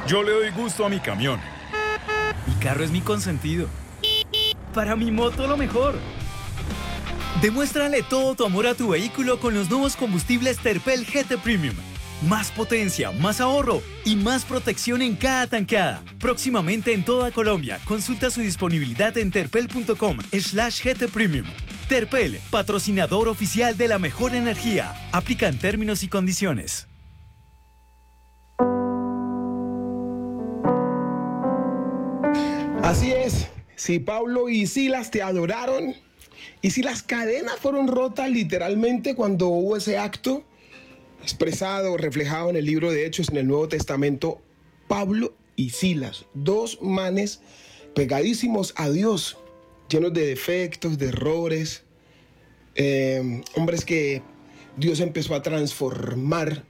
Yo le doy gusto a mi camión. Mi carro es mi consentido. Para mi moto lo mejor. Demuéstrale todo tu amor a tu vehículo con los nuevos combustibles Terpel GT Premium. Más potencia, más ahorro y más protección en cada tanqueada. Próximamente en toda Colombia. Consulta su disponibilidad en terpel.com/GT Premium. Terpel, patrocinador oficial de la mejor energía. Aplican términos y condiciones. Así es, si Pablo y Silas te adoraron y si las cadenas fueron rotas literalmente cuando hubo ese acto expresado, reflejado en el libro de Hechos en el Nuevo Testamento, Pablo y Silas, dos manes pegadísimos a Dios, llenos de defectos, de errores, hombres que Dios empezó a transformar.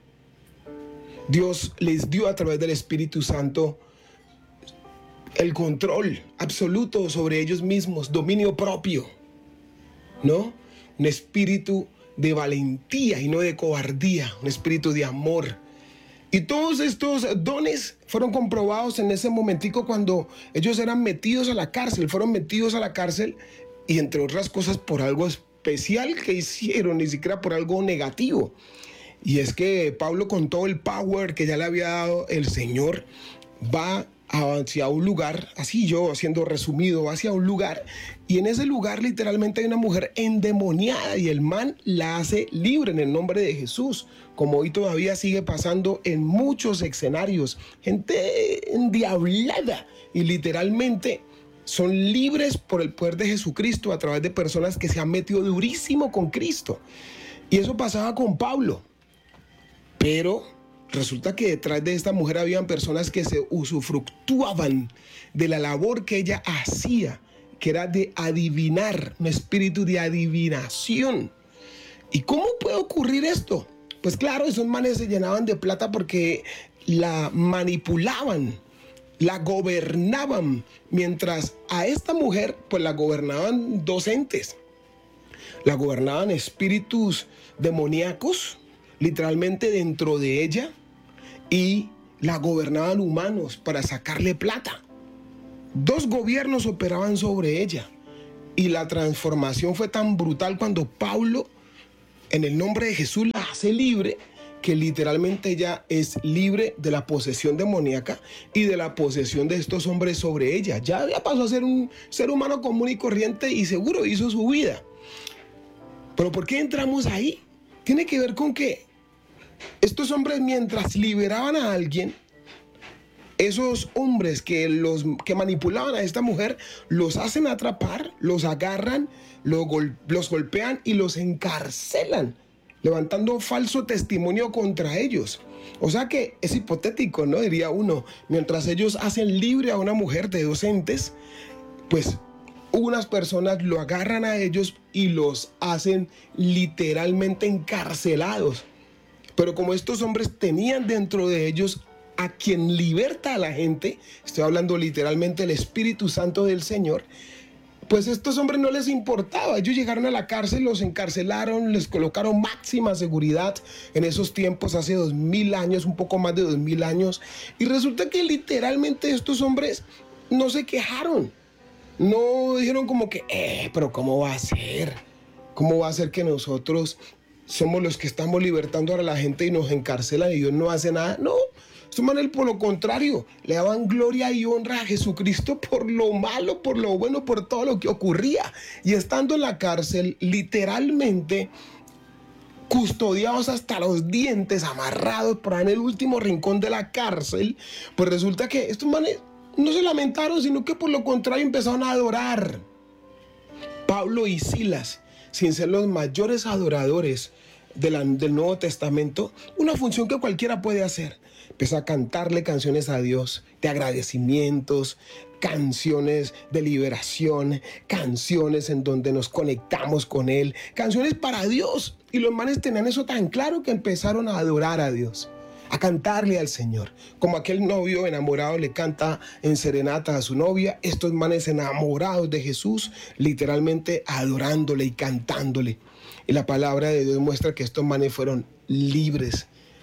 Dios les dio a través del Espíritu Santo el control absoluto sobre ellos mismos, dominio propio, ¿no? Un espíritu de valentía y no de cobardía, un espíritu de amor. Y todos estos dones fueron comprobados en ese momentico cuando ellos eran metidos a la cárcel, fueron metidos a la cárcel y entre otras cosas por algo especial que hicieron, ni siquiera por algo negativo. Y es que Pablo, con todo el power que ya le había dado el Señor, va hacia un lugar, así yo haciendo resumido, va hacia un lugar y en ese lugar literalmente hay una mujer endemoniada y el man la hace libre en el nombre de Jesús, como hoy todavía sigue pasando en muchos escenarios. Gente endiablada y literalmente son libres por el poder de Jesucristo a través de personas que se han metido durísimo con Cristo. Y eso pasaba con Pablo, pero resulta que detrás de esta mujer habían personas que se usufructuaban de la labor que ella hacía, que era de adivinar, un espíritu de adivinación. ¿Y cómo puede ocurrir esto? Pues claro, esos manes se llenaban de plata porque la manipulaban, la gobernaban, mientras a esta mujer pues la gobernaban docentes, la gobernaban espíritus demoníacos, literalmente dentro de ella, y la gobernaban humanos para sacarle plata. Dos gobiernos operaban sobre ella y la transformación fue tan brutal cuando Pablo, en el nombre de Jesús, la hace libre, que literalmente ella es libre de la posesión demoníaca y de la posesión de estos hombres sobre ella. Ya pasó a ser un ser humano común y corriente y seguro hizo su vida. Pero ¿por qué entramos ahí? Tiene que ver con que estos hombres, mientras liberaban a alguien, esos hombres que manipulaban a esta mujer, los hacen atrapar, los agarran, los golpean y los encarcelan, levantando falso testimonio contra ellos. O sea que es hipotético, ¿no? Diría uno, mientras ellos hacen libre a una mujer de docentes, pues unas personas lo agarran a ellos y los hacen literalmente encarcelados. Pero como estos hombres tenían dentro de ellos a quien liberta a la gente, estoy hablando literalmente del Espíritu Santo del Señor, pues a estos hombres no les importaba. Ellos llegaron a la cárcel, los encarcelaron, les colocaron máxima seguridad en esos tiempos, hace 2000 años, un poco más de 2000 años. Y resulta que literalmente estos hombres no se quejaron. No dijeron como que, pero ¿cómo va a ser? ¿Cómo va a ser que nosotros somos los que estamos libertando a la gente y nos encarcelan y Dios no hace nada? No, estos manes por lo contrario, le daban gloria y honra a Jesucristo por lo malo, por lo bueno, por todo lo que ocurría. Y estando en la cárcel, literalmente custodiados hasta los dientes, amarrados por ahí en el último rincón de la cárcel, pues resulta que estos manes no se lamentaron, sino que por lo contrario empezaron a adorar. Pablo y Silas, sin ser los mayores adoradores del Nuevo Testamento, una función que cualquiera puede hacer. Empezó a cantarle canciones a Dios de agradecimientos, canciones de liberación, canciones en donde nos conectamos con Él, canciones para Dios. Y los manes tenían eso tan claro que empezaron a adorar a Dios, a cantarle al Señor. Como aquel novio enamorado le canta en serenata a su novia, estos manes enamorados de Jesús, literalmente adorándole y cantándole. Y la palabra de Dios muestra que estos manes fueron libres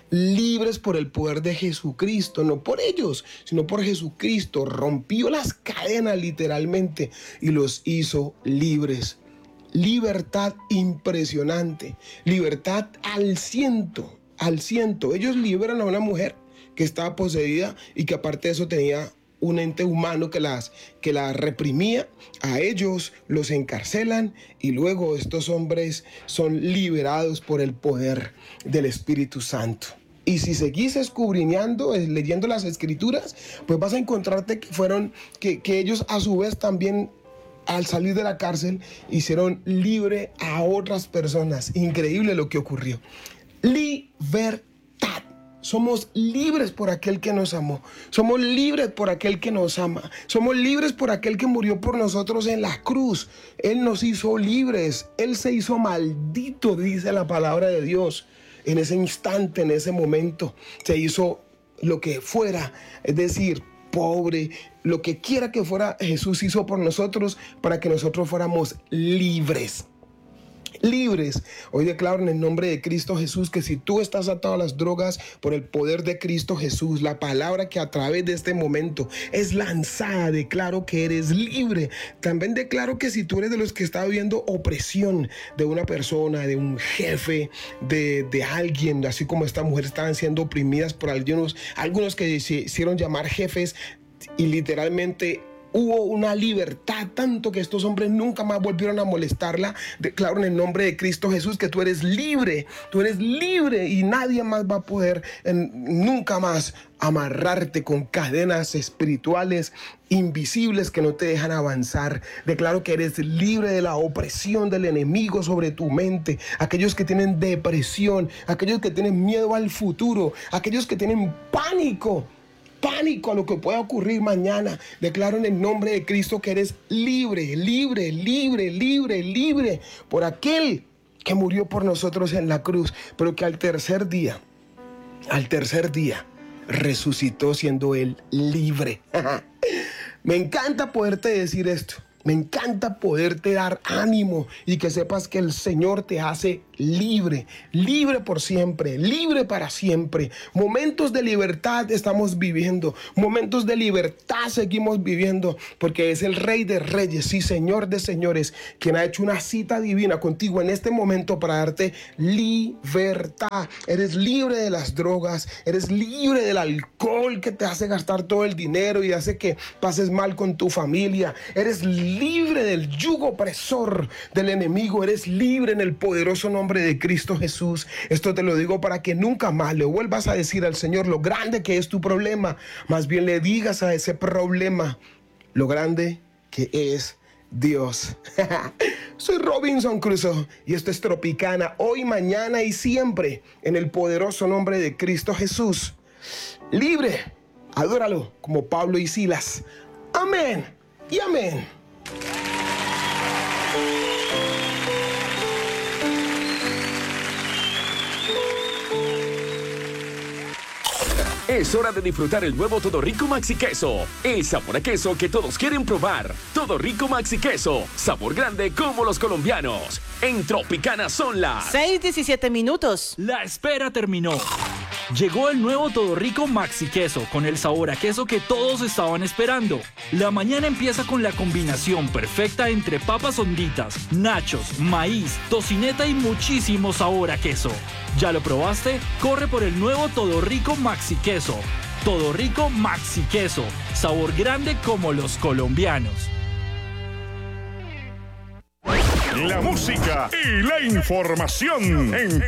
libres por el poder de Jesucristo, no por ellos, sino por Jesucristo. Rompió las cadenas literalmente y los hizo libres. Libertad impresionante, libertad al ciento. Ellos liberan a una mujer que estaba poseída y que aparte de eso tenía un ente humano que la reprimía. A ellos los encarcelan y luego estos hombres son liberados por el poder del Espíritu Santo. Y si seguís escudriñando, leyendo las Escrituras, pues vas a encontrarte que ellos a su vez también, al salir de la cárcel, hicieron libre a otras personas. Increíble lo que ocurrió. Libertad. Somos libres por aquel que nos amó. Somos libres por aquel que nos ama. Somos libres por aquel que murió por nosotros en la cruz. Él nos hizo libres. Él se hizo maldito, dice la palabra de Dios. En ese instante, en ese momento, se hizo lo que fuera, es decir, pobre, lo que quiera que fuera, Jesús hizo por nosotros para que nosotros fuéramos libres. Libres. Hoy declaro en el nombre de Cristo Jesús que si tú estás atado a las drogas, por el poder de Cristo Jesús, la palabra que a través de este momento es lanzada, declaro que eres libre. También declaro que si tú eres de los que está viviendo opresión de una persona, de un jefe, de alguien, así como esta mujer, estaban siendo oprimidas por algunos que se hicieron llamar jefes y literalmente hubo una libertad, tanto que estos hombres nunca más volvieron a molestarla. Declaro en el nombre de Cristo Jesús que tú eres libre y nadie más va a poder nunca más amarrarte con cadenas espirituales invisibles que no te dejan avanzar. Declaro que eres libre de la opresión del enemigo sobre tu mente. Aquellos que tienen depresión, aquellos que tienen miedo al futuro, aquellos que tienen pánico a lo que pueda ocurrir mañana. Declaro en el nombre de Cristo que eres libre por aquel que murió por nosotros en la cruz, pero que al tercer día resucitó siendo él libre. Me encanta poderte decir esto. Me encanta poderte dar ánimo y que sepas que el Señor te hace libre por siempre, libre para siempre. Momentos de libertad estamos viviendo, momentos de libertad seguimos viviendo, porque es el Rey de Reyes, sí, Señor de Señores, quien ha hecho una cita divina contigo en este momento para darte libertad. Eres libre de las drogas, eres libre del alcohol que te hace gastar todo el dinero y hace que pases mal con tu familia. Eres libre del yugo opresor del enemigo, eres libre en el poderoso nombre de Cristo Jesús. Esto te lo digo para que nunca más le vuelvas a decir al Señor lo grande que es tu problema, más bien le digas a ese problema lo grande que es Dios. Soy Robinson Crusoe y esto es Tropicana, hoy, mañana y siempre, en el poderoso nombre de Cristo Jesús. Libre, adóralo como Pablo y Silas. Amén y amén. Es hora de disfrutar el nuevo Todo Rico Maxi Queso. El sabor a queso que todos quieren probar. Todo Rico Maxi Queso. Sabor grande como los colombianos. En Tropicana son las 6:17. La espera terminó. Llegó el nuevo Todo Rico Maxi Queso con el sabor a queso que todos estaban esperando. La mañana empieza con la combinación perfecta entre papas honditas, nachos, maíz, tocineta y muchísimo sabor a queso. ¿Ya lo probaste? Corre por el nuevo Todo Rico Maxi Queso. Todo Rico Maxi Queso. Sabor grande como los colombianos. La música y la información en